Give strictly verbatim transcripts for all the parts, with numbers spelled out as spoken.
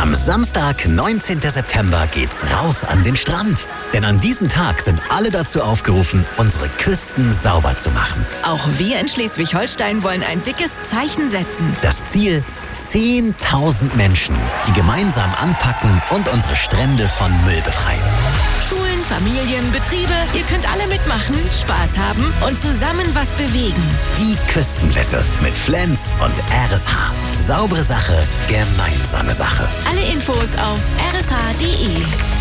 Am Samstag, neunzehnten September, geht's raus an den Strand. Denn an diesem Tag sind alle dazu aufgerufen, unsere Küsten sauber zu machen. Auch wir in Schleswig-Holstein wollen ein dickes Zeichen setzen. Das Ziel: zehntausend Menschen, die gemeinsam anpacken und unsere Strände von Müll befreien. Schulen, Familien, Betriebe, ihr könnt alle mitmachen, Spaß haben und zusammen was bewegen. Die Küstenwette mit Flens und R S H. Saubere Sache, gemeinsame Sache. Alle Infos auf r s h punkt d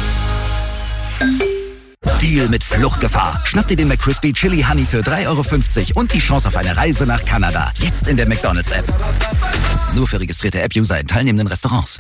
e. Deal mit Fluchtgefahr. Schnapp dir den McCrispy Chili Honey für drei Euro fünfzig und die Chance auf eine Reise nach Kanada. Jetzt in der McDonald's-App. Nur für registrierte App-User in teilnehmenden Restaurants.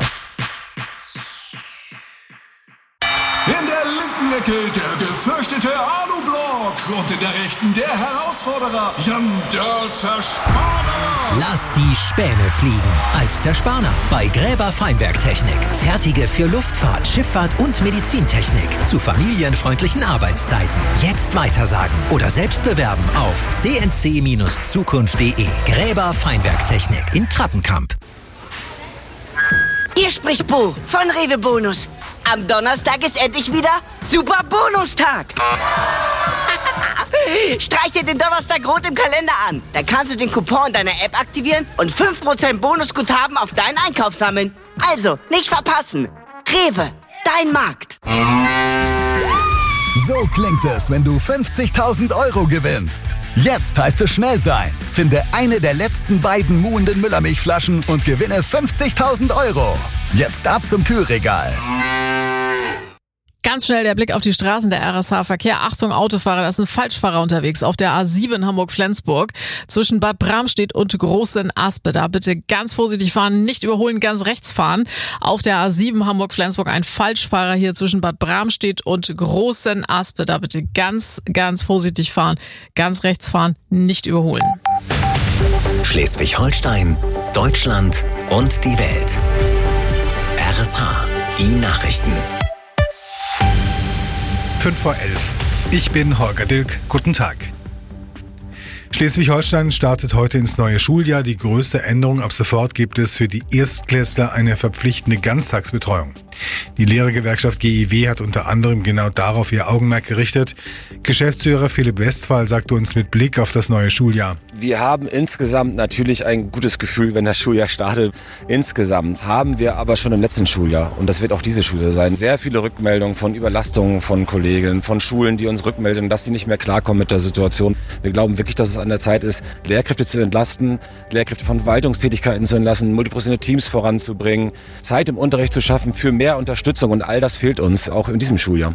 In der linken Ecke der gefürchtete Alu-Block und in der rechten der Herausforderer Jan der Zerspaner. Lass die Späne fliegen als Zerspaner bei Gräber Feinwerktechnik. Fertige für Luftfahrt, Schifffahrt und Medizintechnik zu familienfreundlichen Arbeitszeiten. Jetzt weitersagen oder selbst bewerben auf c n c Zukunft punkt d e. Gräber Feinwerktechnik in Trappenkamp. Hier spricht Bo von Rewe Bonus. Am Donnerstag ist endlich wieder Super Bonustag. Streich dir den Donnerstag rot im Kalender an. Dann kannst du den Coupon in deiner App aktivieren und fünf Prozent Bonusguthaben auf deinen Einkauf sammeln. Also, nicht verpassen. Rewe, dein Markt. So klingt es, wenn du fünfzigtausend Euro gewinnst. Jetzt heißt es schnell sein. Finde eine der letzten beiden muhenden Müllermilchflaschen und gewinne fünfzigtausend Euro. Jetzt ab zum Kühlregal. Ganz schnell der Blick auf die Straßen der R S H-Verkehr. Achtung Autofahrer, da ist ein Falschfahrer unterwegs auf der A sieben Hamburg-Flensburg zwischen Bad Bramstedt und Großen-Aspe. Da bitte ganz vorsichtig fahren, nicht überholen, ganz rechts fahren. Auf der A sieben Hamburg-Flensburg ein Falschfahrer hier zwischen Bad Bramstedt und Großen-Aspe. Da bitte ganz, ganz vorsichtig fahren, ganz rechts fahren, nicht überholen. Schleswig-Holstein, Deutschland und die Welt. R S H, die Nachrichten. fünf vor elf. Ich bin Holger Dilk. Guten Tag. Schleswig-Holstein startet heute ins neue Schuljahr. Die größte Änderung: ab sofort gibt es für die Erstklässler eine verpflichtende Ganztagsbetreuung. Die Lehrergewerkschaft G I W hat unter anderem genau darauf ihr Augenmerk gerichtet. Geschäftsführer Philipp Westphal sagte uns mit Blick auf das neue Schuljahr: Wir haben insgesamt natürlich ein gutes Gefühl, wenn das Schuljahr startet. Insgesamt haben wir aber schon im letzten Schuljahr, und das wird auch dieses Schuljahr sein, sehr viele Rückmeldungen von Überlastungen von Kollegen, von Schulen, die uns rückmelden, dass sie nicht mehr klarkommen mit der Situation. Wir glauben wirklich, dass es an der Zeit ist, Lehrkräfte zu entlasten, Lehrkräfte von Verwaltungstätigkeiten zu entlassen, multiprofessionelle Teams voranzubringen, Zeit im Unterricht zu schaffen für mehr Unterstützung, und all das fehlt uns auch in diesem Schuljahr.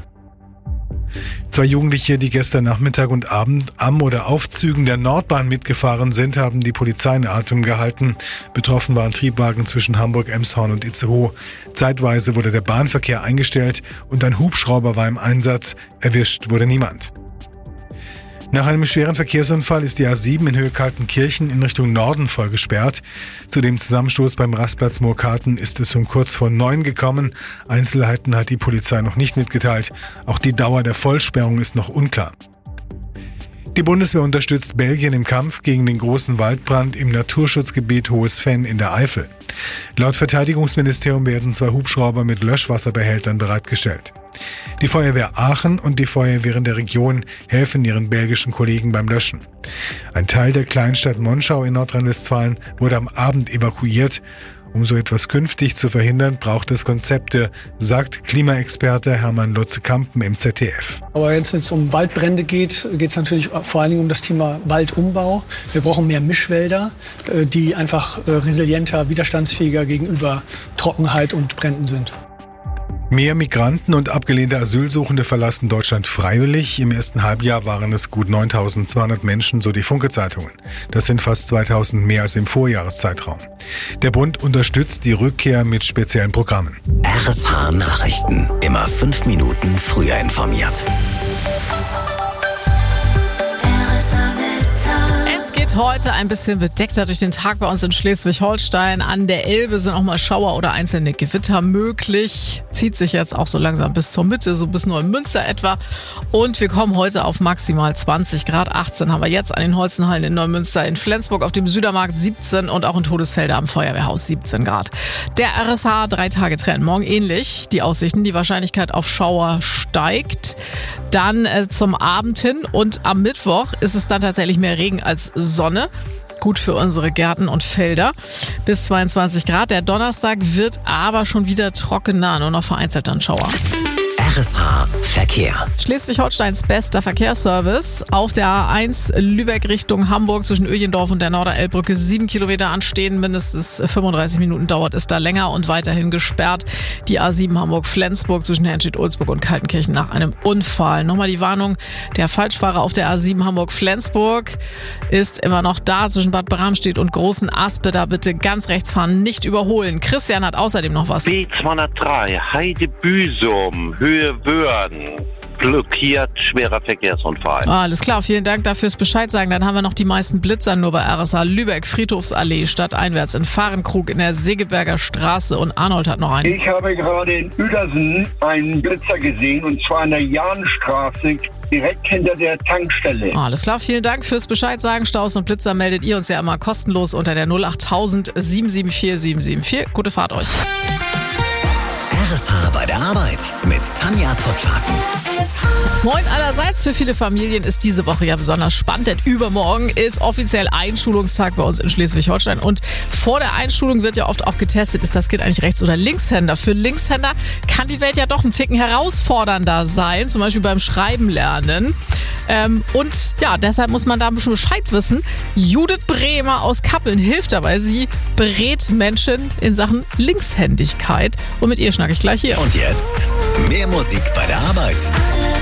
Zwei Jugendliche, die gestern Nachmittag und Abend am oder auf Zügen der Nordbahn mitgefahren sind, haben die Polizei in Atem gehalten. Betroffen waren Triebwagen zwischen Hamburg, Emshorn und Itzehoe. Zeitweise wurde der Bahnverkehr eingestellt und ein Hubschrauber war im Einsatz. Erwischt wurde niemand. Nach einem schweren Verkehrsunfall ist die A sieben in Höhe Kaltenkirchen in Richtung Norden voll gesperrt. Zu dem Zusammenstoß beim Rastplatz Moorkarten ist es um kurz vor neun gekommen. Einzelheiten hat die Polizei noch nicht mitgeteilt. Auch die Dauer der Vollsperrung ist noch unklar. Die Bundeswehr unterstützt Belgien im Kampf gegen den großen Waldbrand im Naturschutzgebiet Hohes Venn in der Eifel. Laut Verteidigungsministerium werden zwei Hubschrauber mit Löschwasserbehältern bereitgestellt. Die Feuerwehr Aachen und die Feuerwehren der Region helfen ihren belgischen Kollegen beim Löschen. Ein Teil der Kleinstadt Monschau in Nordrhein-Westfalen wurde am Abend evakuiert. Um so etwas künftig zu verhindern, braucht es Konzepte, sagt Klimaexperte Hermann Lotze-Kampen im Z D F. Aber jetzt, wenn es um Waldbrände geht, geht es natürlich vor allen Dingen um das Thema Waldumbau. Wir brauchen mehr Mischwälder, die einfach resilienter, widerstandsfähiger gegenüber Trockenheit und Bränden sind. Mehr Migranten und abgelehnte Asylsuchende verlassen Deutschland freiwillig. Im ersten Halbjahr waren es gut neuntausendzweihundert Menschen, so die Funke-Zeitungen. Das sind fast zweitausend mehr als im Vorjahreszeitraum. Der Bund unterstützt die Rückkehr mit speziellen Programmen. R S H Nachrichten. Immer fünf Minuten früher informiert. Heute ein bisschen bedeckter durch den Tag bei uns in Schleswig-Holstein. An der Elbe sind auch mal Schauer oder einzelne Gewitter möglich. zieht sich jetzt auch so langsam bis zur Mitte, so bis Neumünster etwa. Und wir kommen heute auf maximal zwanzig Grad. achtzehn haben wir jetzt an den Holzenhallen in Neumünster, in Flensburg auf dem Südermarkt siebzehn und auch in Todesfelde am Feuerwehrhaus siebzehn Grad. Der R S H drei Tage Trend. Morgen ähnlich. Die Aussichten, die Wahrscheinlichkeit auf Schauer steigt. Dann äh, zum Abend hin und am Mittwoch ist es dann tatsächlich mehr Regen als Sonne. Gut für unsere Gärten und Felder. Bis zweiundzwanzig Grad. Der Donnerstag wird aber schon wieder trockener, nur noch vereinzelt dann Schauer. R S H Verkehr. Schleswig-Holsteins bester Verkehrsservice. Auf der A eins Lübeck Richtung Hamburg zwischen Öjendorf und der Norderelbbrücke sieben Kilometer anstehen. Mindestens fünfunddreißig Minuten dauert es da länger und weiterhin gesperrt. Die A sieben Hamburg-Flensburg zwischen Henstedt-Ulzburg und Kaltenkirchen nach einem Unfall. Nochmal die Warnung, der Falschfahrer auf der A sieben Hamburg-Flensburg ist immer noch da zwischen Bad Bramstedt und Großen Aspe. Da bitte ganz rechts fahren, nicht überholen. Christian hat außerdem noch was. B zweihundertdrei Heide-Büsum, Höhe Wörden, blockiert, schwerer Verkehrsunfall. Alles klar, vielen Dank dafür fürs Bescheid sagen. Dann haben wir noch die meisten Blitzer nur bei R S H Lübeck, Friedhofsallee, stadteinwärts in Fahrenkrug, in der Segeberger Straße und Arnold hat noch einen. Ich habe gerade in Uedersen einen Blitzer gesehen und zwar an der Jahnstraße, direkt hinter der Tankstelle. Alles klar, vielen Dank fürs Bescheid sagen. Staus und Blitzer meldet ihr uns ja immer kostenlos unter der null acht null null sieben sieben vier sieben sieben vier. Gute Fahrt euch. R S H bei der Arbeit mit Tanja Pottlaken. Moin allerseits. Für viele Familien ist diese Woche ja besonders spannend, denn übermorgen ist offiziell Einschulungstag bei uns in Schleswig-Holstein. Und vor der Einschulung wird ja oft auch getestet, ist das Kind eigentlich Rechts- oder Linkshänder. Für Linkshänder kann die Welt ja doch ein Ticken herausfordernder sein, zum Beispiel beim Schreiben lernen. Ähm, und ja, deshalb muss man da ein bisschen Bescheid wissen. Judith Bremer aus Kappeln hilft dabei. Sie berät Menschen in Sachen Linkshändigkeit. Und mit ihr schnacke ich gleich hier. Und jetzt mehr Musik bei der Arbeit.